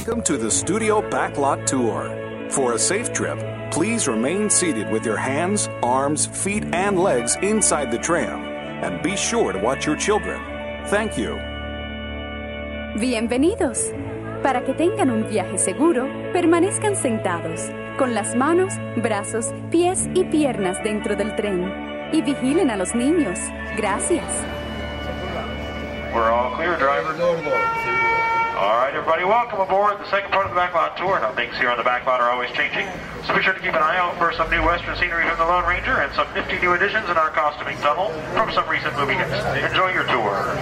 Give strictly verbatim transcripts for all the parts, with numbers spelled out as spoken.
Welcome to the Studio Backlot Tour. For a safe trip, please remain seated with your hands, arms, feet, and legs inside the tram, and be sure to watch your children. Thank you. Bienvenidos. Para que tengan un viaje seguro, permanezcan sentados, con las manos, brazos, pies y piernas dentro del tren. Y vigilen a los niños. Gracias. We're all clear, driver. All right, everybody, welcome aboard the second part of the Backlot Tour. Now, things here on the Backlot are always changing, so be sure to keep an eye out for some new Western scenery from the Lone Ranger and some nifty new additions in our costuming tunnel from some recent movie hits. Enjoy your tour.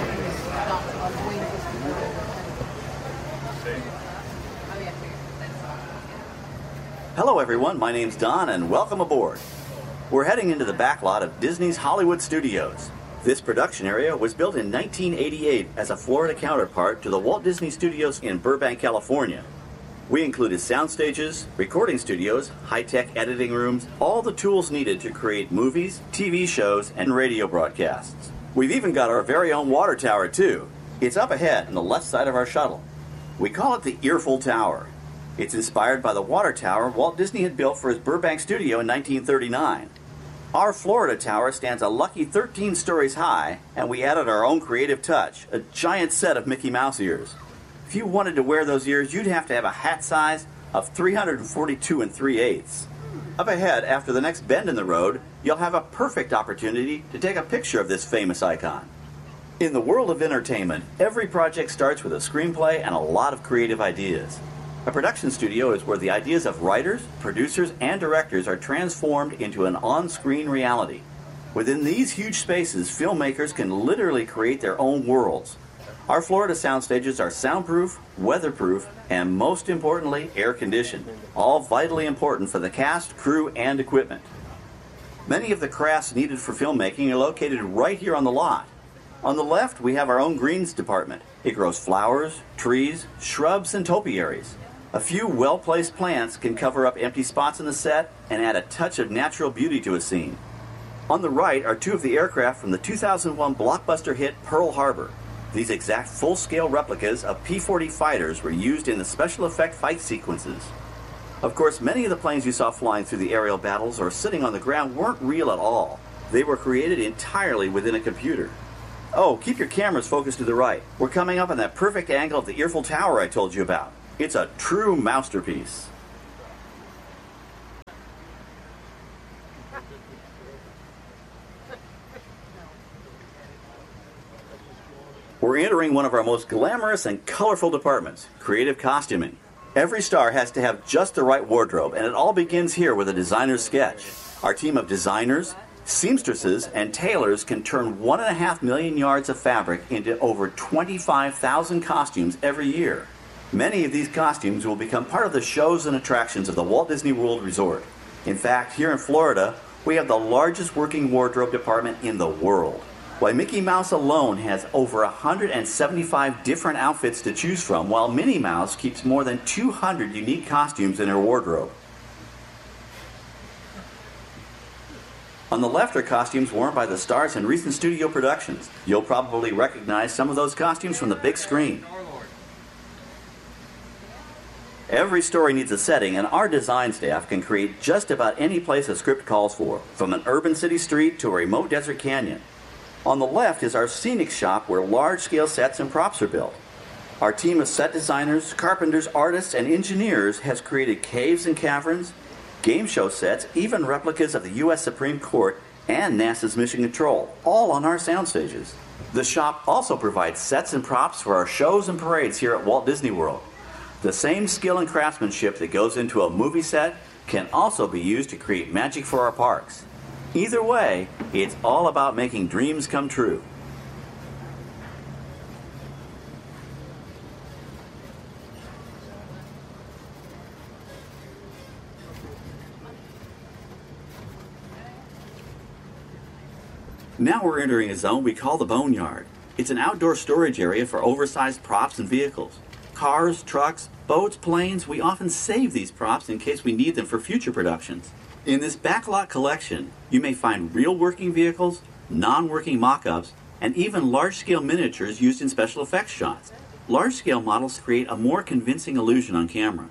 Hello everyone, my name's Don and welcome aboard. We're heading into the backlot of Disney's Hollywood Studios. This production area was built in nineteen eighty-eight as a Florida counterpart to the Walt Disney Studios in Burbank, California. We included sound stages, recording studios, high-tech editing rooms, all the tools needed to create movies, T V shows, and radio broadcasts. We've even got our very own water tower too. It's up ahead on the left side of our shuttle. We call it the Earful Tower. It's inspired by the water tower Walt Disney had built for his Burbank studio in nineteen thirty-nine. Our Florida tower stands a lucky thirteen stories high, and we added our own creative touch, a giant set of Mickey Mouse ears. If you wanted to wear those ears, you'd have to have a hat size of three hundred forty-two and three eighths. Up ahead, after the next bend in the road, you'll have a perfect opportunity to take a picture of this famous icon. In the world of entertainment, every project starts with a screenplay and a lot of creative ideas. A production studio is where the ideas of writers, producers, and directors are transformed into an on-screen reality. Within these huge spaces, filmmakers can literally create their own worlds. Our Florida sound stages are soundproof, weatherproof, and most importantly, air-conditioned, all vitally important for the cast, crew, and equipment. Many of the crafts needed for filmmaking are located right here on the lot. On the left, we have our own greens department. It grows flowers, trees, shrubs, and topiaries. A few well-placed plants can cover up empty spots in the set and add a touch of natural beauty to a scene. On the right are two of the aircraft from the two thousand one blockbuster hit Pearl Harbor. These exact full-scale replicas of P forty fighters were used in the special effect fight sequences. Of course, many of the planes you saw flying through the aerial battles or sitting on the ground weren't real at all. They were created entirely within a computer. Oh, keep your cameras focused to the right. We're coming up on that perfect angle of the Earful Tower I told you about. It's a true masterpiece. We're entering one of our most glamorous and colorful departments, creative costuming. Every star has to have just the right wardrobe, and it all begins here with a designer's sketch. Our team of designers, seamstresses, and tailors can turn one and a half million yards of fabric into over twenty-five thousand costumes every year. Many of these costumes will become part of the shows and attractions of the Walt Disney World Resort. In fact, here in Florida, we have the largest working wardrobe department in the world. Why, Mickey Mouse alone has over one hundred seventy-five different outfits to choose from, while Minnie Mouse keeps more than two hundred unique costumes in her wardrobe. On the left are costumes worn by the stars in recent studio productions. You'll probably recognize some of those costumes from the big screen. Every story needs a setting, and our design staff can create just about any place a script calls for, from an urban city street to a remote desert canyon. On the left is our scenic shop where large-scale sets and props are built. Our team of set designers, carpenters, artists, and engineers has created caves and caverns, game show sets, even replicas of the U S Supreme Court and NASA's Mission Control, all on our sound stages. The shop also provides sets and props for our shows and parades here at Walt Disney World. The same skill and craftsmanship that goes into a movie set can also be used to create magic for our parks. Either way, it's all about making dreams come true. Now we're entering a zone we call the Boneyard. It's an outdoor storage area for oversized props and vehicles. Cars, trucks, boats, planes, we often save these props in case we need them for future productions. In this backlot collection, you may find real working vehicles, non-working mock-ups, and even large-scale miniatures used in special effects shots. Large-scale models create a more convincing illusion on camera.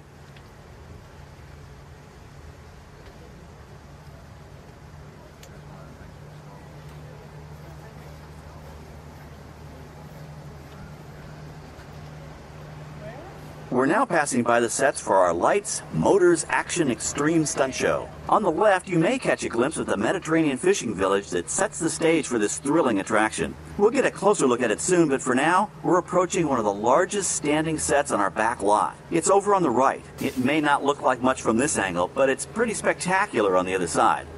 We're now passing by the sets for our Lights, Motors, Action Extreme Stunt Show. On the left, you may catch a glimpse of the Mediterranean fishing village that sets the stage for this thrilling attraction. We'll get a closer look at it soon, but for now, we're approaching one of the largest standing sets on our back lot. It's over on the right. It may not look like much from this angle, but it's pretty spectacular on the other side.